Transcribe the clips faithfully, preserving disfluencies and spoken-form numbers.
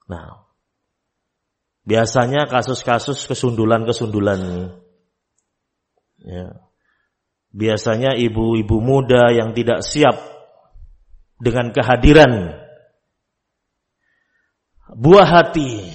Nah, biasanya kasus-kasus kesundulan-kesundulan ini, ya, biasanya ibu-ibu muda yang tidak siap dengan kehadiran buah hati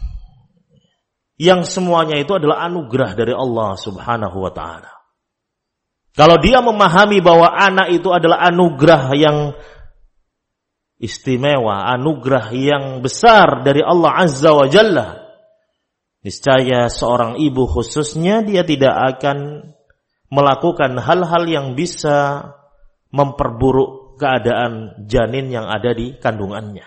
yang semuanya itu adalah anugerah dari Allah Subhanahu wa ta'ala. Kalau dia memahami bahwa anak itu adalah anugerah yang istimewa, anugerah yang besar dari Allah Azza wa Jalla, niscaya seorang ibu khususnya dia tidak akan melakukan hal-hal yang bisa memperburuk keadaan janin yang ada di kandungannya.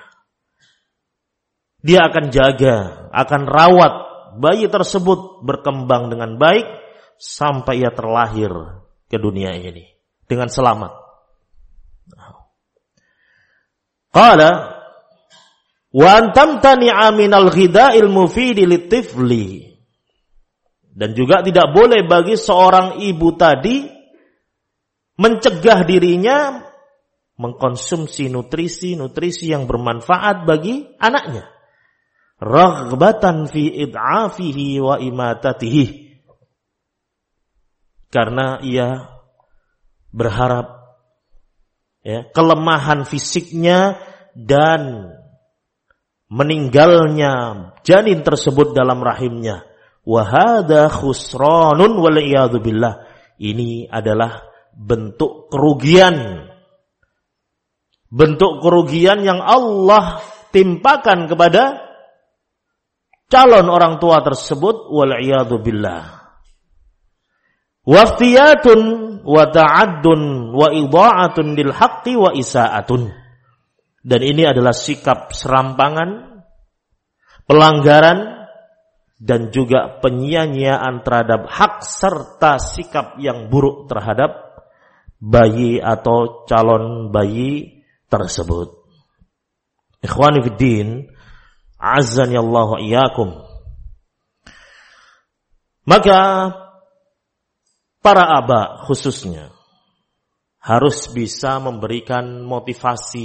Dia akan jaga, akan rawat bayi tersebut berkembang dengan baik sampai ia terlahir ke dunia ini dengan selamat. Qala wa antam tani'a minal ghida'il mufidi litifli. Dan juga tidak boleh bagi seorang ibu tadi mencegah dirinya mengkonsumsi nutrisi-nutrisi yang bermanfaat bagi anaknya. Raghbatan fi id'afihi wa imatatihi. Karena ia berharap ya, kelemahan fisiknya dan meninggalnya janin tersebut dalam rahimnya. Wa hadza khusranun wal iyadu billah. Ini adalah bentuk kerugian. Bentuk kerugian yang Allah timpakan kepada calon orang tua tersebut wal iyadu billah. Waftiyatun wa ta'addun wa idha'atun lil haqqi wa isaatun. Dan ini adalah sikap serampangan, pelanggaran dan juga penyia-nyiaan terhadap hak serta sikap yang buruk terhadap bayi atau calon bayi tersebut. Ikhwani fid din, azzani Allah wa iyyakum. Maka para aba khususnya harus bisa memberikan motivasi,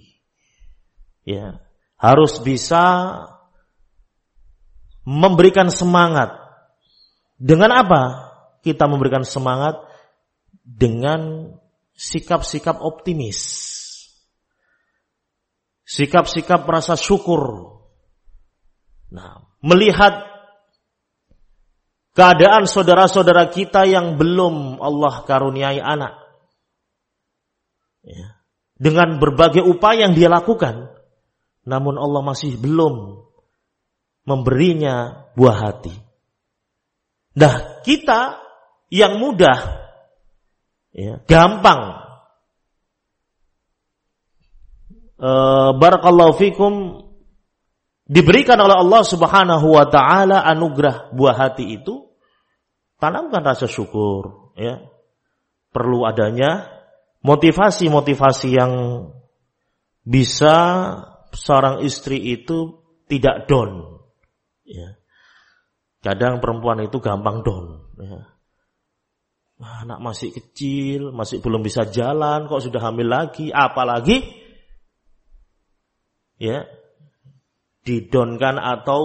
ya, harus bisa memberikan semangat. Dengan apa kita memberikan semangat? Dengan sikap-sikap optimis, sikap-sikap rasa syukur. Nah, melihat keadaan saudara-saudara kita yang belum Allah karuniai anak, ya, dengan berbagai upaya yang dia lakukan, namun Allah masih belum memberinya buah hati. Nah, kita yang mudah, ya, gampang, e, barakallahu fikum, diberikan oleh Allah Subhanahu wa ta'ala anugerah buah hati itu, tanamkan rasa syukur, ya. Perlu adanya motivasi-motivasi yang bisa seorang istri itu tidak down, ya. Kadang perempuan itu gampang down, ya. Anak masih kecil, masih belum bisa jalan, kok sudah hamil lagi, apalagi ya didonkan atau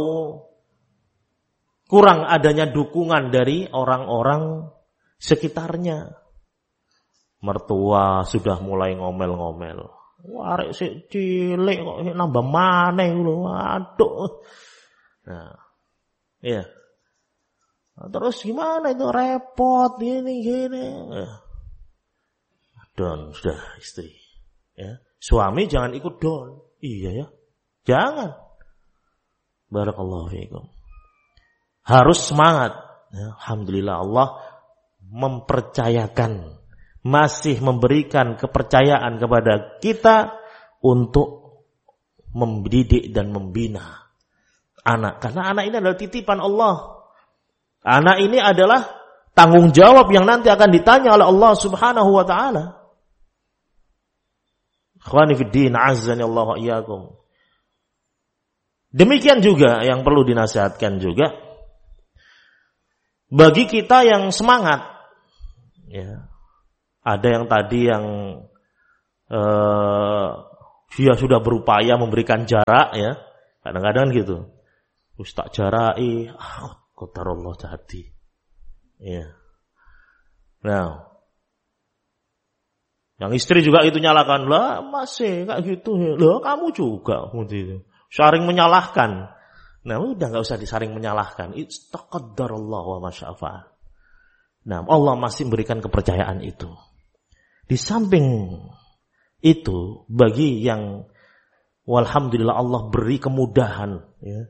kurang adanya dukungan dari orang-orang sekitarnya. Mertua sudah mulai ngomel-ngomel. Wah, arek sik cilik kok nambah maneh lho. Aduh. Nah, iya. Nah, terus gimana itu, repot gini gini. Don sudah istri. Ya, suami jangan ikut don. Iya ya. Jangan. Barakallahu fiikum. Harus semangat. Ya, alhamdulillah Allah mempercayakan, masih memberikan kepercayaan kepada kita untuk mendidik dan membina anak. Karena anak ini adalah titipan Allah. Anak ini adalah tanggung jawab yang nanti akan ditanya oleh Allah Subhanahu wa ta'ala. Ikhwani fid din, azzani Allah wa iyyakum. Demikian juga yang perlu dinasihatkan juga bagi kita yang semangat, ya. Ada yang tadi yang uh, dia sudah berupaya memberikan jarak, ya, Kadang-kadang gitu. Ustaz jarai, ah, qadarullah jadi. Ya. Nah, yang istri juga itu nyalakan, lah masih kayak gitu, lah kamu juga, gitu. Saring menyalahkan. Nah, udah nggak usah disaring menyalahkan. Istaqaddarallah wa masya'afa'al. Nah, Allah masih memberikan kepercayaan itu. Di samping itu, bagi yang walhamdulillah Allah beri kemudahan ya,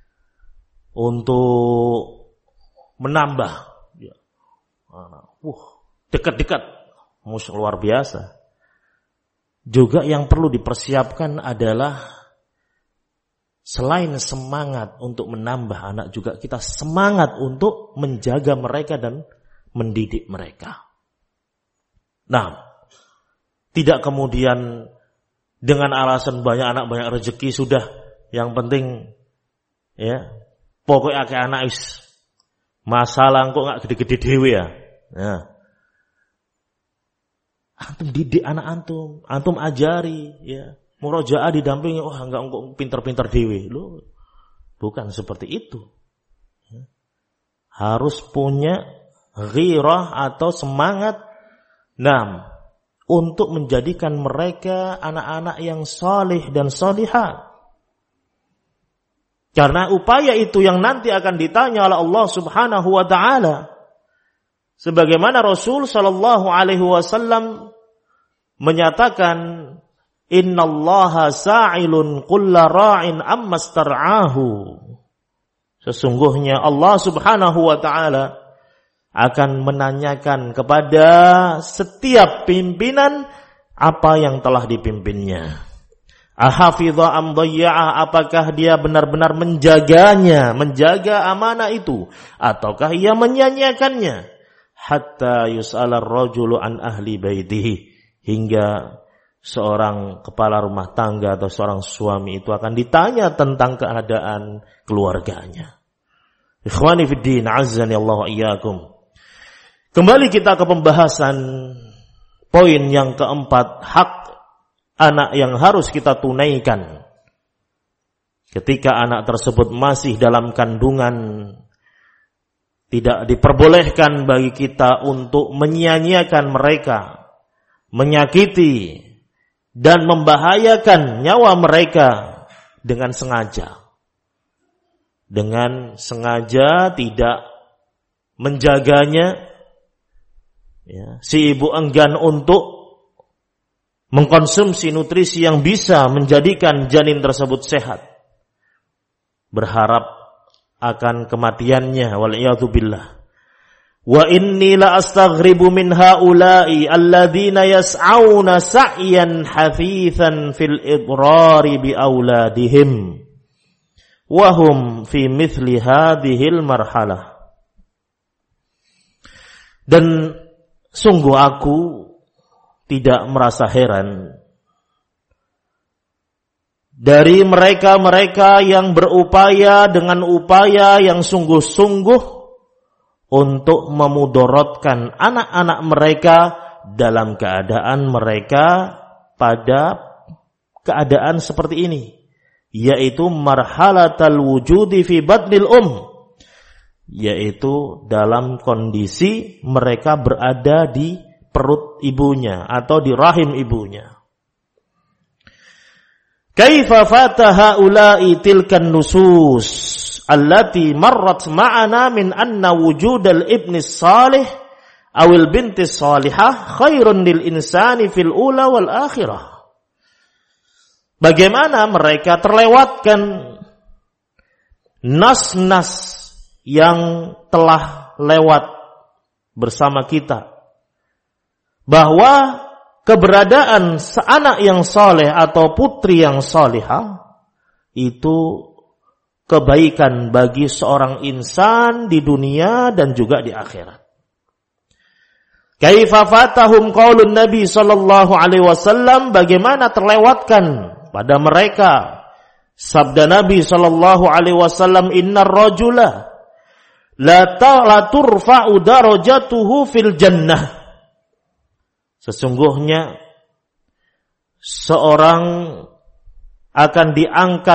untuk menambah, ya. uh, dekat-dekat, mus luar biasa. Juga yang perlu dipersiapkan adalah selain semangat untuk menambah anak, juga kita semangat untuk menjaga mereka dan mendidik mereka. Nah, tidak kemudian dengan alasan banyak anak banyak rezeki sudah, yang penting ya pokoknya akeh anak is masalah kok nggak gede-gede dewe ya. Nah, antum didik anak antum, antum ajari ya, murojaah didampingi, wah oh, enggak kok pinter-pinter dewe. Loh, bukan seperti itu. Harus punya ghirah atau semangat nam untuk menjadikan mereka anak-anak yang salih dan salihah. Karena upaya itu yang nanti akan ditanya oleh Allah Subhanahu wa taala. Sebagaimana Rasul sallallahu alaihi wasallam menyatakan, innallaha sa'ilun kulla ra'in amma star'ahu. Sesungguhnya Allah Subhanahu wa taala akan menanyakan kepada setiap pimpinan apa yang telah dipimpinnya. Ahafidha am dhayya'a, apakah dia benar-benar menjaganya, menjaga amanah itu, ataukah ia menyanyiakannya? Hatta yus'ala ar-rajulu an ahli baitihi, hingga seorang kepala rumah tangga atau seorang suami itu akan ditanya tentang keadaan keluarganya. Ikhwani fid din, azzani Allah wa iyyakum. Kembali kita ke pembahasan poin yang keempat, hak anak yang harus kita tunaikan ketika anak tersebut masih dalam kandungan. Tidak diperbolehkan bagi kita untuk menyia-nyiakan mereka, menyakiti dan membahayakan nyawa mereka dengan sengaja. Dengan sengaja tidak menjaganya, ya, si ibu enggan untuk mengkonsumsi nutrisi yang bisa menjadikan janin tersebut sehat, berharap akan kematiannya, wal'iyadzu billah. Wa inni la astaghribu min haula'i alladzina yas'auna sa'yan hafithan fil idrari bi auladihim wa hum fi mithli hadhil marhalah. Dan sungguh aku tidak merasa heran dari mereka-mereka yang berupaya dengan upaya yang sungguh-sungguh untuk memudaratkan anak-anak mereka dalam keadaan mereka pada keadaan seperti ini, yaitu marhalatal wujudi fi batnil um, yaitu dalam kondisi mereka berada di perut ibunya atau di rahim ibunya. Kaifa fataha ula'i tilkan nusus allati marrat ma'ana min anna wujudal ibni salih awil binti salihah khairun lil insani fil ula wal akhirah. Bagaimana mereka terlewatkan nas-nas yang telah lewat bersama kita, bahwa keberadaan seanak yang saleh atau putri yang salihah itu kebaikan bagi seorang insan di dunia dan juga di akhirat. Kaifa fatahum qaulun Nabi sallallahu alaihi wasallam, bagaimana terlewatkan pada mereka sabda Nabi sallallahu alaihi wasallam, innar rajula la ta'la turfa'u darajatuhu fil jannah. Sesungguhnya seorang akan diangkat